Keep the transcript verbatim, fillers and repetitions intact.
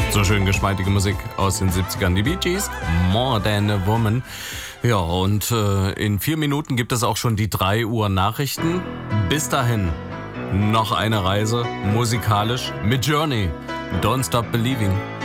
So schön geschmeidige Musik aus den siebzigern. Die Bee Gees, More Than a Woman. Ja, und äh, in vier Minuten gibt es auch schon die drei Uhr Nachrichten. Bis dahin noch eine Reise musikalisch mit Journey. Don't Stop Believing.